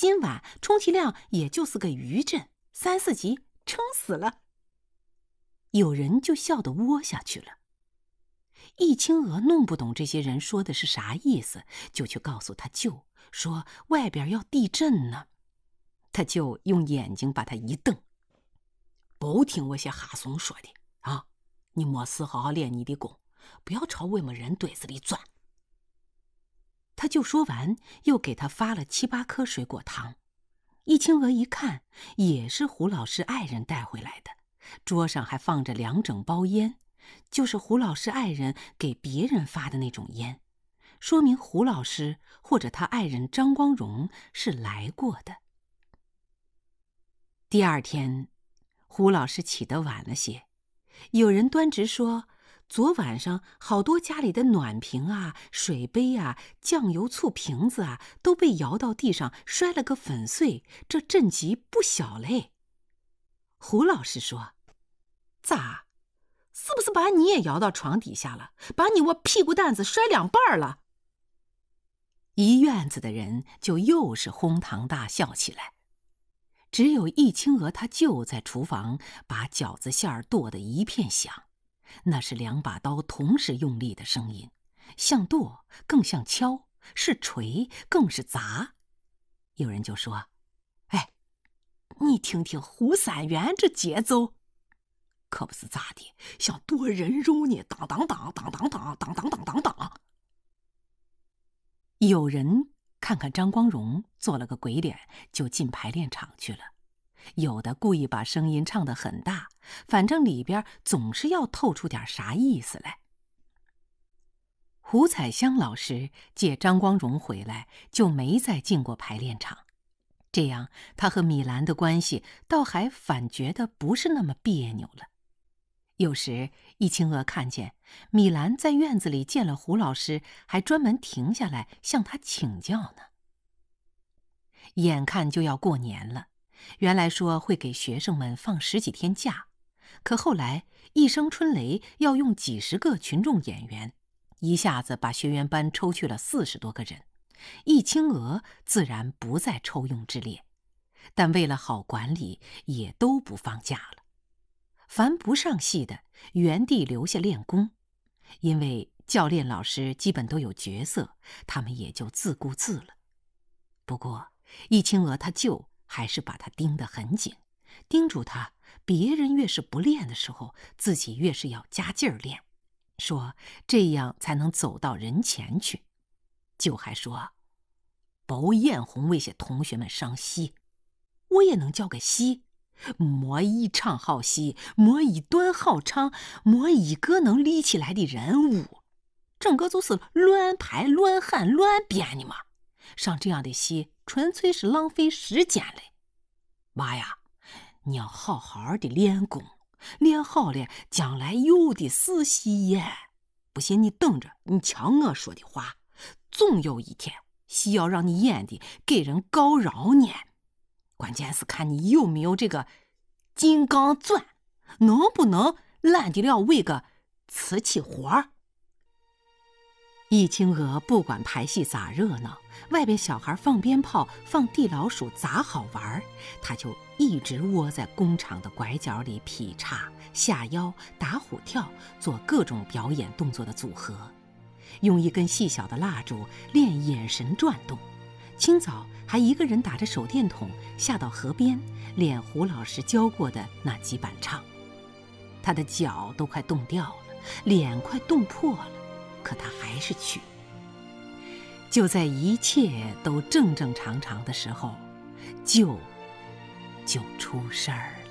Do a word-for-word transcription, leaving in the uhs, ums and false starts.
今晚充其量也就是个余震，三四级撑死了。有人就笑得窝下去了。易清娥弄不懂这些人说的是啥意思，就去告诉他舅，说外边要地震呢。他舅用眼睛把他一瞪：“不听我些哈怂说的啊！你没事好好练你的功，不要朝我们人堆子里钻。”他就说完，又给他发了七八颗水果糖。易清娥一看，也是胡老师爱人带回来的，桌上还放着两整包烟，就是胡老师爱人给别人发的那种烟，说明胡老师或者他爱人张光荣是来过的。第二天，胡老师起得晚了些，有人端直说，昨晚上好多家里的暖瓶啊、水杯啊、酱油醋瓶子啊，都被摇到地上，摔了个粉碎，这震级不小嘞。胡老师说：“咋？是不是把你也摇到床底下了？把你我屁股蛋子摔两半了？”一院子的人就又是哄堂大笑起来。只有易清娥她舅在厨房把饺子馅儿剁得一片响，那是两把刀同时用力的声音，像剁更像敲，是锤更是砸。有人就说：“哎，你听听胡三元这节奏，可不是咋的，像剁人肉呢，当当当当当当当当当当当。”有人看看张光荣做了个鬼脸，就进排练场去了。有的故意把声音唱得很大，反正里边总是要透出点啥意思来。胡彩香老师借张光荣回来，就没再进过排练场，这样他和米兰的关系倒还反觉得不是那么别扭了。有时易清娥看见米兰在院子里见了胡老师，还专门停下来向他请教呢。眼看就要过年了，原来说会给学生们放十几天假，可后来一声春雷要用几十个群众演员，一下子把学员班抽去了四十多个人，易清娥自然不在抽用之列，但为了好管理，也都不放假了。凡不上戏的，原地留下练功，因为教练老师基本都有角色，他们也就自顾自了。不过易清娥她舅还是把他盯得很紧，叮嘱他别人越是不练的时候，自己越是要加劲儿练，说这样才能走到人前去。舅还说，包艳红为些同学们上戏，我也能教个戏，没一场好戏，没一段好唱，没一个能立起来的人物，整个就是乱排乱喊乱编的嘛。上这样的戏纯粹是浪费时间嘞。娃呀，你要好好的练功，练好了将来有的是戏耶。不信你等着，你瞧我说的话，总有一天戏要让你演的给人告饶呢。关键是看你有没有这个金刚钻，能不能揽得了为个瓷器活儿。易清娥不管排戏咋热闹，外边小孩放鞭炮放地老鼠咋好玩，他就一直窝在工厂的拐角里劈叉下腰打虎跳，做各种表演动作的组合，用一根细小的蜡烛练眼神转动。清早还一个人打着手电筒下到河边练胡老师教过的那几板唱。他的脚都快冻掉了，脸快冻破了，可他还是去。就在一切都正正常常的时候，就就出事儿了。